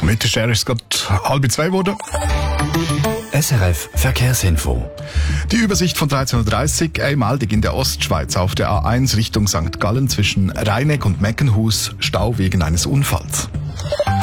Mit der Schere ist es gerade 1:30 geworden. SRF Verkehrsinfo. Die Übersicht von 13:30 Uhr. Meldung in der Ostschweiz auf der A1 Richtung St. Gallen zwischen Rheineck und Meckenhus. Stau wegen eines Unfalls.